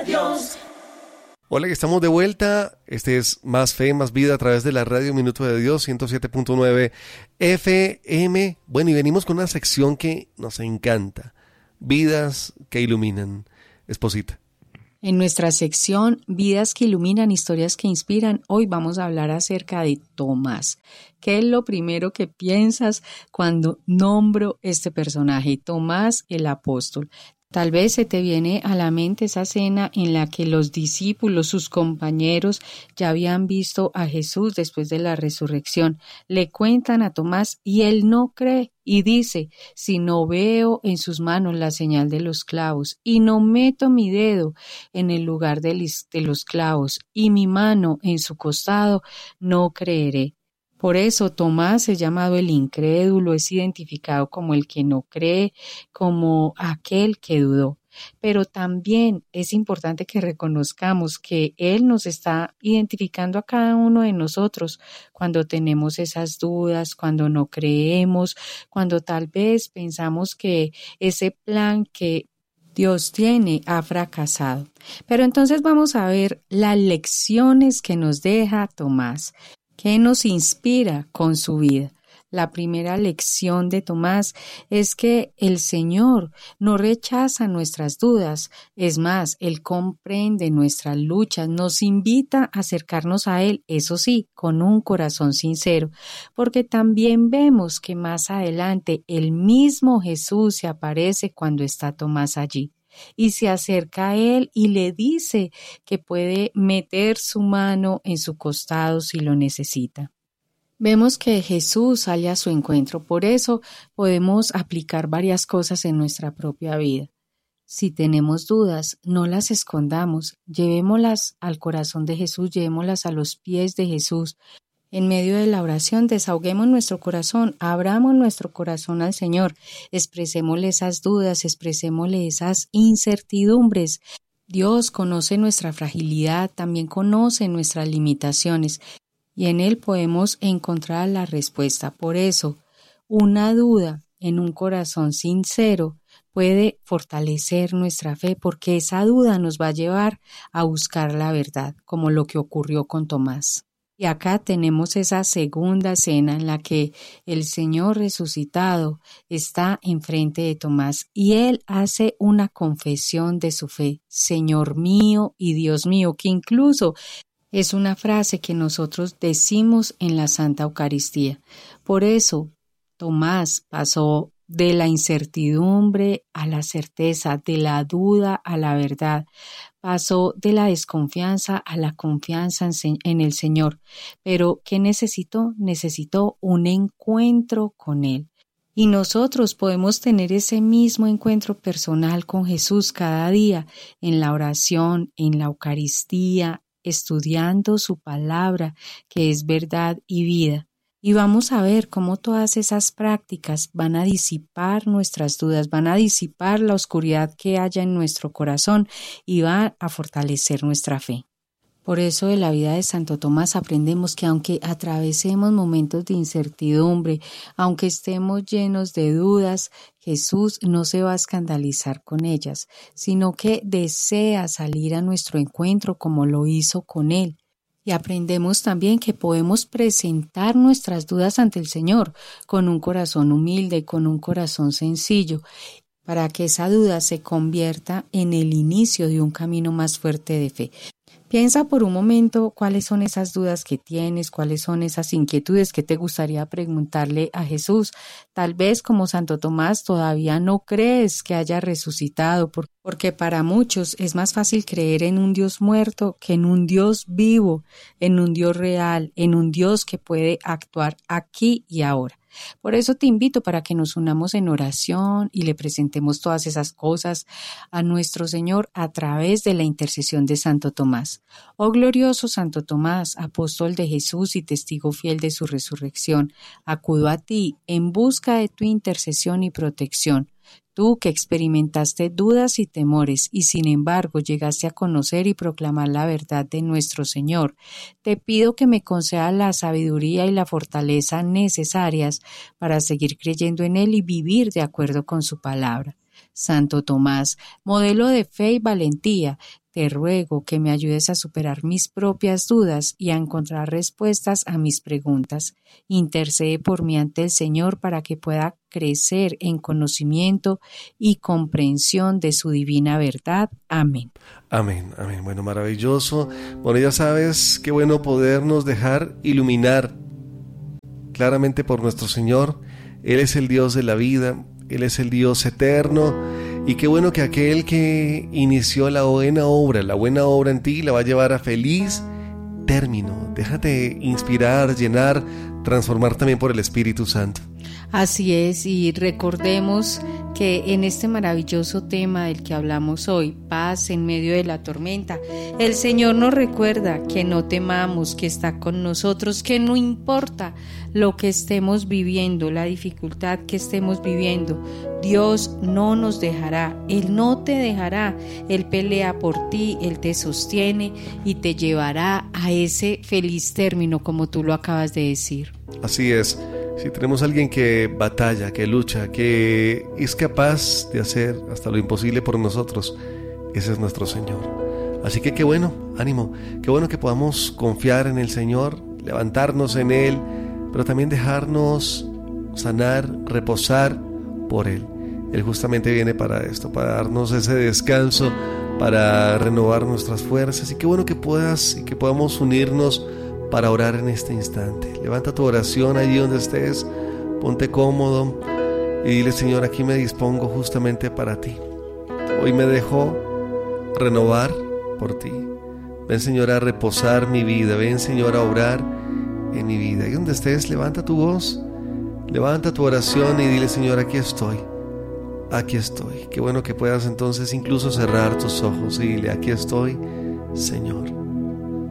Dios. Hola, estamos de vuelta. Este es Más Fe, Más Vida a través de la radio Minuto de Dios 107.9 FM. Bueno, y venimos con una sección que nos encanta. Vidas que iluminan. Esposita. En nuestra sección Vidas que iluminan, historias que inspiran, hoy vamos a hablar acerca de Tomás. ¿Qué es lo primero que piensas cuando nombro este personaje? Tomás el apóstol. Tal vez se te viene a la mente esa escena en la que los discípulos, sus compañeros, ya habían visto a Jesús después de la resurrección. Le cuentan a Tomás y él no cree y dice: si no veo en sus manos la señal de los clavos y no meto mi dedo en el lugar de los clavos y mi mano en su costado, no creeré. Por eso Tomás es llamado el incrédulo, es identificado como el que no cree, como aquel que dudó. Pero también es importante que reconozcamos que Él nos está identificando a cada uno de nosotros cuando tenemos esas dudas, cuando no creemos, cuando tal vez pensamos que ese plan que Dios tiene ha fracasado. Pero entonces vamos a ver las lecciones que nos deja Tomás. ¿Qué nos inspira con su vida? La primera lección de Tomás es que el Señor no rechaza nuestras dudas, es más, Él comprende nuestras luchas, nos invita a acercarnos a Él, eso sí, con un corazón sincero, porque también vemos que más adelante el mismo Jesús se aparece cuando está Tomás allí. Y se acerca a él y le dice que puede meter su mano en su costado si lo necesita. Vemos que Jesús sale a su encuentro, por eso podemos aplicar varias cosas en nuestra propia vida. Si tenemos dudas, no las escondamos, llevémoslas al corazón de Jesús, llevémoslas a los pies de Jesús. En medio de la oración, desahoguemos nuestro corazón, abramos nuestro corazón al Señor, expresémosle esas dudas, expresémosle esas incertidumbres. Dios conoce nuestra fragilidad, también conoce nuestras limitaciones y en Él podemos encontrar la respuesta. Por eso, una duda en un corazón sincero puede fortalecer nuestra fe porque esa duda nos va a llevar a buscar la verdad, como lo que ocurrió con Tomás. Y acá tenemos esa segunda escena en la que el Señor resucitado está enfrente de Tomás y él hace una confesión de su fe, Señor mío y Dios mío, que incluso es una frase que nosotros decimos en la Santa Eucaristía. Por eso Tomás pasó de la incertidumbre a la certeza, de la duda a la verdad. Pasó de la desconfianza a la confianza en el Señor. Pero ¿qué necesitó? Necesitó un encuentro con Él. Y nosotros podemos tener ese mismo encuentro personal con Jesús cada día, en la oración, en la Eucaristía, estudiando su palabra, que es verdad y vida. Y vamos a ver cómo todas esas prácticas van a disipar nuestras dudas, van a disipar la oscuridad que haya en nuestro corazón y van a fortalecer nuestra fe. Por eso de la vida de Santo Tomás aprendemos que aunque atravesemos momentos de incertidumbre, aunque estemos llenos de dudas, Jesús no se va a escandalizar con ellas, sino que desea salir a nuestro encuentro como lo hizo con Él. Y aprendemos también que podemos presentar nuestras dudas ante el Señor con un corazón humilde, con un corazón sencillo, para que esa duda se convierta en el inicio de un camino más fuerte de fe. Piensa por un momento cuáles son esas dudas que tienes, cuáles son esas inquietudes que te gustaría preguntarle a Jesús. Tal vez como Santo Tomás todavía no crees que haya resucitado, porque para muchos es más fácil creer en un Dios muerto que en un Dios vivo, en un Dios real, en un Dios que puede actuar aquí y ahora. Por eso te invito para que nos unamos en oración y le presentemos todas esas cosas a nuestro Señor a través de la intercesión de Santo Tomás. Oh glorioso Santo Tomás, apóstol de Jesús y testigo fiel de su resurrección, acudo a ti en busca de tu intercesión y protección. Tú que experimentaste dudas y temores y sin embargo llegaste a conocer y proclamar la verdad de nuestro Señor, te pido que me concedas la sabiduría y la fortaleza necesarias para seguir creyendo en Él y vivir de acuerdo con su palabra. Santo Tomás, modelo de fe y valentía, te ruego que me ayudes a superar mis propias dudas y a encontrar respuestas a mis preguntas. Intercede por mí ante el Señor para que pueda crecer en conocimiento y comprensión de su divina verdad. Amén. Amén, amén. Bueno, maravilloso. Bueno, ya sabes, qué bueno podernos dejar iluminar claramente por nuestro Señor. Él es el Dios de la vida, Él es el Dios eterno, y qué bueno que aquel que inició la buena obra en ti, la va a llevar a feliz término. Déjate inspirar, llenar, transformar también por el Espíritu Santo. Así es, y recordemos que en este maravilloso tema del que hablamos hoy, paz en medio de la tormenta, el Señor nos recuerda que no temamos, que está con nosotros, que no importa lo que estemos viviendo, la dificultad que estemos viviendo, Dios no nos dejará, Él no te dejará, Él pelea por ti, Él te sostiene y te llevará a ese feliz término, como tú lo acabas de decir. Así es. Si tenemos a alguien que batalla, que lucha, que es capaz de hacer hasta lo imposible por nosotros, ese es nuestro Señor. Así que qué bueno, ánimo, qué bueno que podamos confiar en el Señor, levantarnos en Él, pero también dejarnos sanar, reposar por Él. Él justamente viene para esto, para darnos ese descanso, para renovar nuestras fuerzas. Y qué bueno que puedas y que podamos unirnos para orar en este instante. Levanta tu oración allí donde estés, ponte cómodo y dile: Señor, aquí me dispongo justamente para ti. Hoy me dejo renovar por ti. Ven, Señor, a reposar mi vida. Ven, Señor, a orar en mi vida. Y donde estés, levanta tu voz, levanta tu oración y dile: Señor, aquí estoy. Aquí estoy. Qué bueno que puedas entonces incluso cerrar tus ojos y dile: aquí estoy, Señor.